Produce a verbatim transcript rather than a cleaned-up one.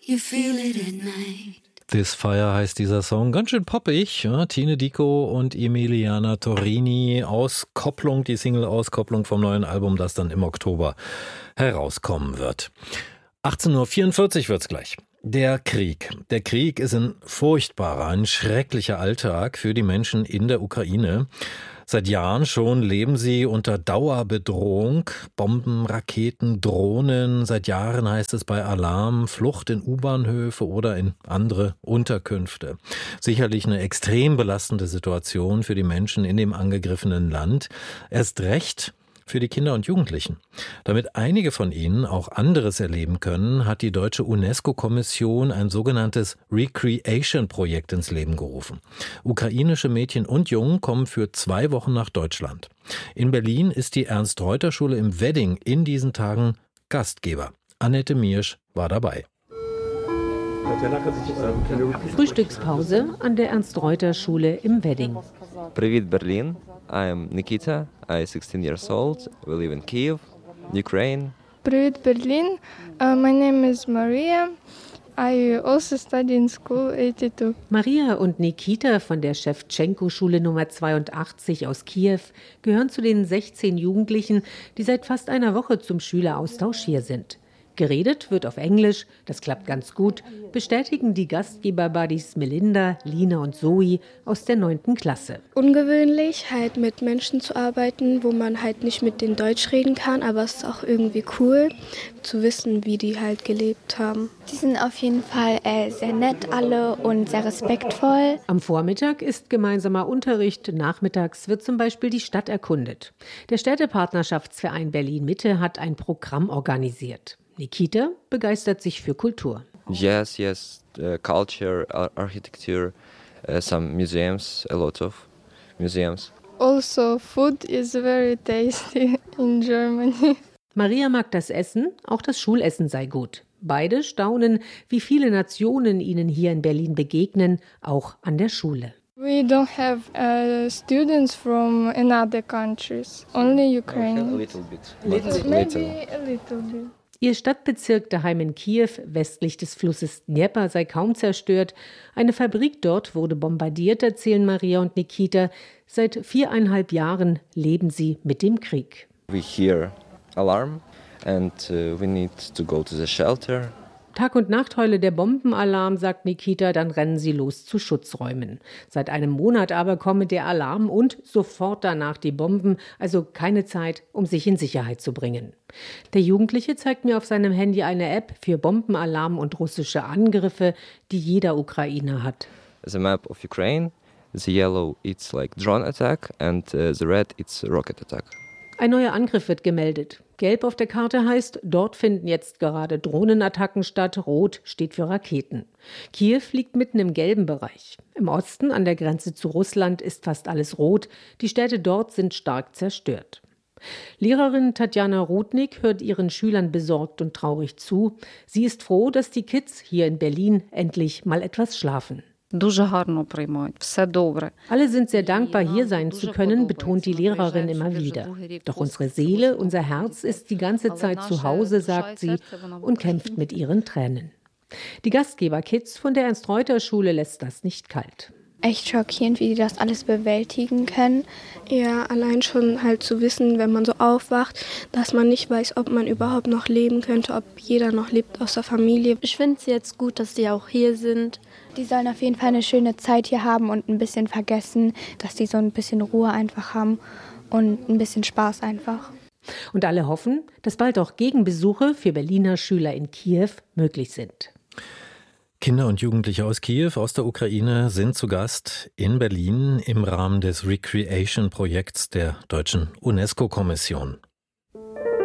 You feel it at night. This Fire heißt dieser Song, ganz schön poppig. Ja? Tine Dico und Emiliana Torrini, Auskopplung, die Single-Auskopplung vom neuen Album, das dann im Oktober herauskommen wird. achtzehn Uhr vierundvierzig wird's gleich. Der Krieg. Der Krieg ist ein furchtbarer, ein schrecklicher Alltag für die Menschen in der Ukraine. Seit Jahren schon leben sie unter Dauerbedrohung. Bomben, Raketen, Drohnen. Seit Jahren heißt es bei Alarm Flucht in U-Bahnhöfe oder in andere Unterkünfte. Sicherlich eine extrem belastende Situation für die Menschen in dem angegriffenen Land. Erst recht für die Kinder und Jugendlichen. Damit einige von ihnen auch anderes erleben können, hat die deutsche UNESCO-Kommission ein sogenanntes Recreation-Projekt ins Leben gerufen. Ukrainische Mädchen und Jungen kommen für zwei Wochen nach Deutschland. In Berlin ist die Ernst-Reuter-Schule im Wedding in diesen Tagen Gastgeber. Annette Miersch war dabei. Frühstückspause an der Ernst-Reuter-Schule im Wedding. Привіт, Berlin. I'm Nikita. I'm sixteen years old. We live in Kiev, Ukraine. Привіт, Berlin. Uh, my name is Maria. I also study in school eighty-two. Maria und Nikita von der Schewtschenko-Schule Nummer zweiundachtzig aus Kiew gehören zu den sechzehn Jugendlichen, die seit fast einer Woche zum Schüleraustausch hier sind. Geredet wird auf Englisch, das klappt ganz gut, bestätigen die Gastgeber-Buddies Melinda, Lina und Zoe aus der neunten Klasse. Ungewöhnlich, halt mit Menschen zu arbeiten, wo man halt nicht mit denen Deutsch reden kann, aber es ist auch irgendwie cool zu wissen, wie die halt gelebt haben. Die sind auf jeden Fall äh, sehr nett alle und sehr respektvoll. Am Vormittag ist gemeinsamer Unterricht, nachmittags wird zum Beispiel die Stadt erkundet. Der Städtepartnerschaftsverein Berlin-Mitte hat ein Programm organisiert. Nikita begeistert sich für Kultur. Yes, yes, uh, culture, ar- architecture, uh, some museums, a lot of museums. Also, food is very tasty in Germany. Maria mag das Essen, auch das Schulessen sei gut. Beide staunen, wie viele Nationen ihnen hier in Berlin begegnen, auch an der Schule. We don't have uh, students from another countries, only Ukraine. A little bit. Little. Maybe a little bit. Ihr Stadtbezirk daheim in Kiew, westlich des Flusses Dnepr, sei kaum zerstört. Eine Fabrik dort wurde bombardiert, erzählen Maria und Nikita. Seit viereinhalb Jahren leben sie mit dem Krieg. We hear alarm and uh, we need to go to the shelter. Tag und Nacht heule der Bombenalarm, sagt Nikita, dann rennen sie los zu Schutzräumen. Seit einem Monat aber komme der Alarm und sofort danach die Bomben, also keine Zeit, um sich in Sicherheit zu bringen. Der Jugendliche zeigt mir auf seinem Handy eine App für Bombenalarm und russische Angriffe, die jeder Ukrainer hat. The map of Ukraine, the yellow it's like drone attack and uh, the red it's rocket attack. Ein neuer Angriff wird gemeldet. Gelb auf der Karte heißt, dort finden jetzt gerade Drohnenattacken statt. Rot steht für Raketen. Kiew liegt mitten im gelben Bereich. Im Osten, an der Grenze zu Russland, ist fast alles rot. Die Städte dort sind stark zerstört. Lehrerin Tatjana Rudnik hört ihren Schülern besorgt und traurig zu. Sie ist froh, dass die Kids hier in Berlin endlich mal etwas schlafen. Alle sind sehr dankbar, hier sein zu können, betont die Lehrerin immer wieder. Doch unsere Seele, unser Herz ist die ganze Zeit zu Hause, sagt sie und kämpft mit ihren Tränen. Die Gastgeber-Kids von der Ernst-Reuter-Schule lässt das nicht kalt. Echt schockierend, wie die das alles bewältigen können. Ja, allein schon halt zu wissen, wenn man so aufwacht, dass man nicht weiß, ob man überhaupt noch leben könnte, ob jeder noch lebt aus der Familie. Ich finde es jetzt gut, dass die auch hier sind. Die sollen auf jeden Fall eine schöne Zeit hier haben und ein bisschen vergessen, dass die so ein bisschen Ruhe einfach haben und ein bisschen Spaß einfach. Und alle hoffen, dass bald auch Gegenbesuche für Berliner Schüler in Kiew möglich sind. Kinder und Jugendliche aus Kiew, aus der Ukraine, sind zu Gast in Berlin im Rahmen des Recreation-Projekts der deutschen UNESCO-Kommission.